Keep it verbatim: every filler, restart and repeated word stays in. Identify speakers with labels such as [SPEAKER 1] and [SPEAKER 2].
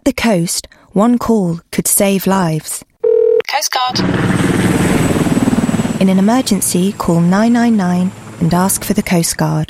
[SPEAKER 1] the coast, one call could save lives.
[SPEAKER 2] Coast Guard.
[SPEAKER 1] In an emergency, call nine nine nine and ask for the Coast Guard.